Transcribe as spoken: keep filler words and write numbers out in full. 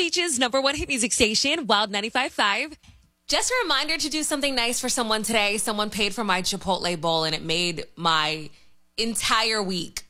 Beach's number one hit music station, Wild ninety-five point five. Just a reminder to do something nice for someone today. Someone paid for my Chipotle bowl, and it made my entire week.